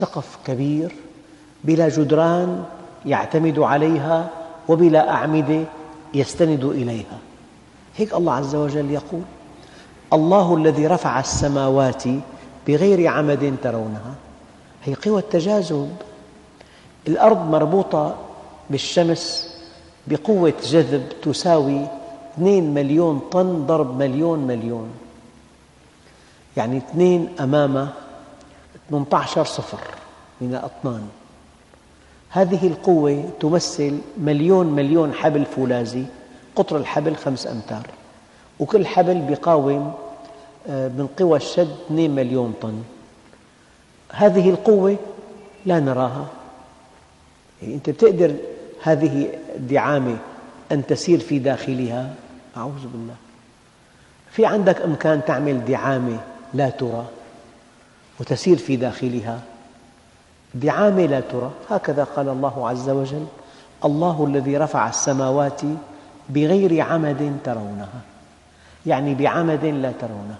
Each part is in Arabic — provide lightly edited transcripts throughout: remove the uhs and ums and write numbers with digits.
سقف كبير بلا جدران يعتمد عليها وبلا أعمدة يستند إليها. هيك الله عز وجل يقول: الله الذي رفع السماوات بغير عمد ترونها. هي قوى التجاذب. الأرض مربوطة بالشمس بقوة جذب تساوي 2 مليون طن ضرب مليون مليون، يعني 2 أمام 18 صفر من الأطنان. هذه القوة تمثل مليون مليون حبل فولاذي، قطر الحبل 5 أمتار، وكل حبل يقاوم من قوى الشد 2 مليون طن. هذه القوة لا نراها، يعني أنت بتقدر هذه الدعامة أن تسير في داخلها؟ أعوذ بالله. في عندك إمكان تعمل دعامة لا ترى وتسير في داخلها؟ دعامة لا ترى. هكذا قال الله عز وجل: الله الذي رفع السماوات بغير عمد ترونها، يعني بعمد لا ترونها.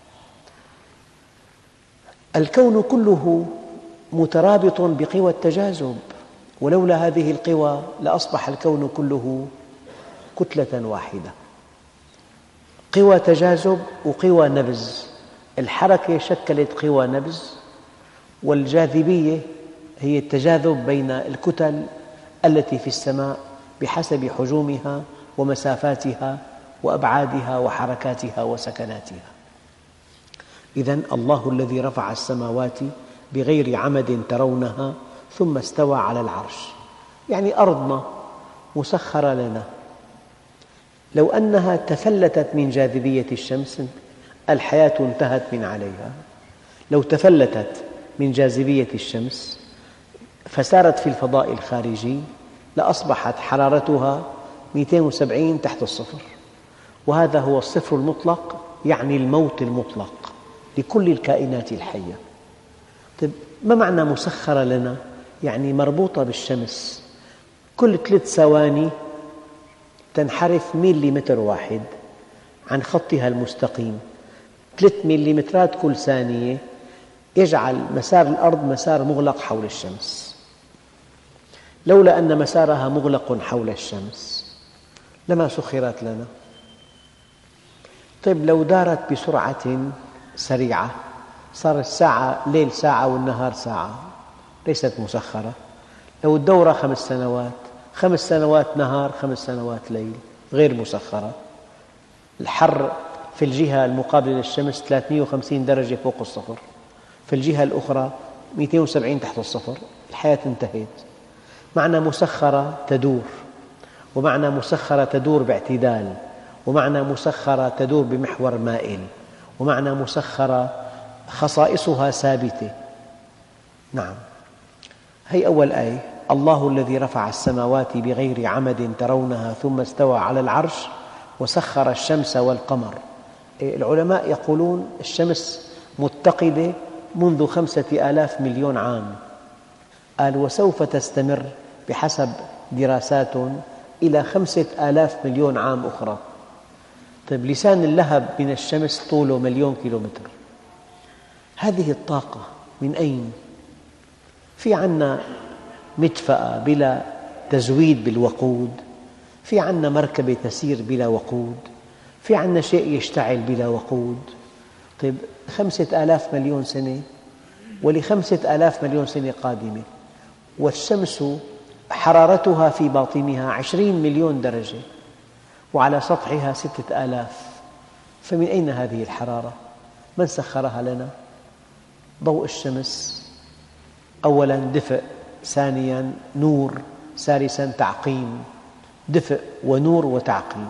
الكون كله مترابط بقوى التجاذب، ولولا هذه القوى لأصبح الكون كله كتلة واحدة. قوى تجاذب وقوى نبذ. الحركة شكلت قوى نبذ، والجاذبية هي التجاذب بين الكتل التي في السماء بحسب حجومها ومسافاتها وأبعادها وحركاتها وسكناتها. إذن الله الذي رفع السماوات بغير عمد ترونها ثم استوى على العرش، يعني أرضنا مسخرة لنا. لو أنها تفلتت من جاذبية الشمس الحياة انتهت من عليها. لو تفلتت من جاذبية الشمس فسارت في الفضاء الخارجي لأصبحت حرارتها 270 تحت الصفر، وهذا هو الصفر المطلق، يعني الموت المطلق لكل الكائنات الحية. طيب، ما معنى مسخرة لنا؟ يعني مربوطة بالشمس، كل 3 ثواني تنحرف مليمتر واحد عن خطها المستقيم. 3 مليمترات كل ثانية يجعل مسار الأرض مسار مغلق حول الشمس. لولا أن مسارها مغلق حول الشمس لما سخرت لنا. طيب، لو دارت بسرعة سريعة صار الساعة ليل ساعة والنهار ساعة، ليست مسخرة. لو الدورة 5 سنوات، 5 سنوات نهار 5 سنوات ليل، غير مسخرة. الحر في الجهة المقابلة للشمس 350 درجة فوق الصفر، في الجهة الأخرى 270 تحت الصفر، الحياة انتهت. معنى مسخرة تدور، ومعنى مسخرة تدور باعتدال، ومعنى مسخرة تدور بمحور مائل، ومعنى مسخرة خصائصها ثابتة. نعم، هي أول آية: الله الذي رفع السماوات بغير عمد ترونها ثم استوى على العرش وسخر الشمس والقمر. العلماء يقولون الشمس متقدة منذ 5000 مليون عام، قال وسوف تستمر بحسب دراسات إلى 5000 مليون عام أخرى. طيب، لسان اللهب من الشمس طوله 1,000,000 كيلومتر. هذه الطاقة من أين؟ في عنا مدفأة بلا تزويد بالوقود، في عنا مركبة تسير بلا وقود، في عنا شيء يشتعل بلا وقود. طيب، 5000 مليون سنة ول5,000 مليون سنة قادمة، والشمس حرارتها في باطنها 20 مليون درجة وعلى سطحها 6000. فمن أين هذه الحرارة؟ من سخرها لنا؟ ضوء الشمس أولاً دفء، ثانياً نور، ثالثاً تعقيم. دفء ونور وتعقيم.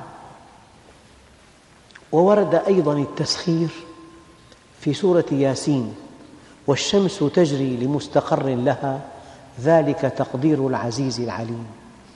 وورد أيضاً التسخير في سورة ياسين: والشمس تجري لمستقر لها ذلك تقدير العزيز العليم.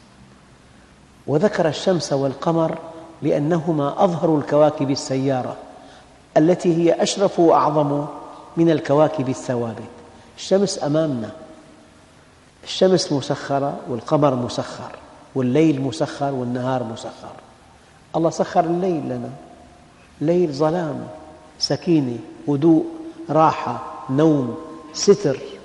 وذكر الشمس والقمر لأنهما أظهر الكواكب السيارة التي هي أشرف وأعظم من الكواكب الثوابت. الشمس أمامنا، الشمس مسخرة والقمر مسخر والليل مسخر والنهار مسخر. الله سخر الليل لنا، ليل ظلام، سكينة، هدوء، راحة، نوم، ستر.